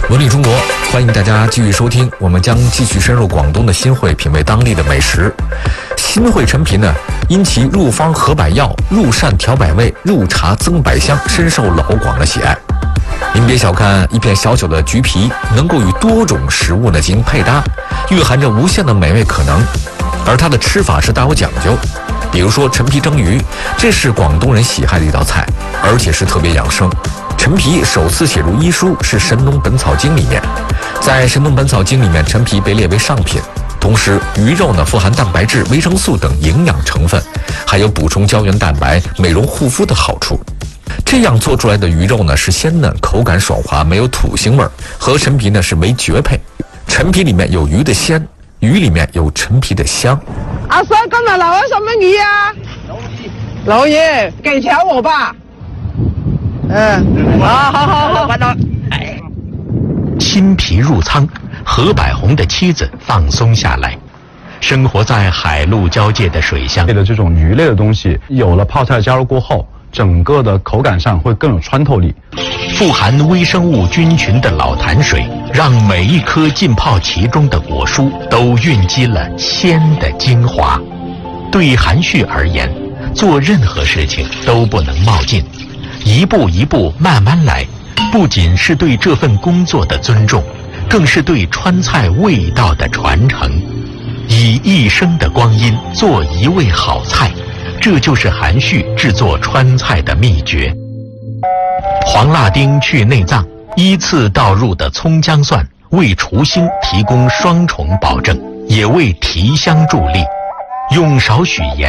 文旅中国，欢迎大家继续收听，我们将继续深入广东的新会，品味当地的美食。新会陈皮呢，因其入方合百药、入膳调百味、入茶增百香，深受老广的喜爱。您别小看一片小小的橘皮，能够与多种食物呢进行配搭，蕴含着无限的美味可能。而它的吃法是大有讲究，比如说陈皮蒸鱼，这是广东人喜爱的一道菜，而且是特别养生。陈皮首次写入医书是《神农本草经》里面，在《神农本草经》里面，陈皮被列为上品。同时，鱼肉呢富含蛋白质、维生素等营养成分，还有补充胶原蛋白、美容护肤的好处。这样做出来的鱼肉呢是鲜嫩，口感爽滑，没有土腥味儿，和陈皮呢是为绝配。陈皮里面有鱼的鲜，鱼里面有陳皮的香。 阿叔，今日留咗什麼魚啊？老魚，給錢我吧。好，快到。 新皮入倉，何百红的妻子放松下来。生活在海陆交界的水乡的这种鱼类的东西，有了泡菜加入过后，整个的口感上会更有穿透力。 富含微生物菌群的老潭水，让每一颗浸泡其中的果蔬都蕴积了鲜的精华。对韩旭而言，做任何事情都不能冒进，一步一步慢慢来，不仅是对这份工作的尊重，更是对川菜味道的传承。以一生的光阴做一味好菜，这就是韩旭制作川菜的秘诀。黄辣丁去内脏，依次倒入的葱姜蒜为除腥提供双重保证，也为提香助力。用少许盐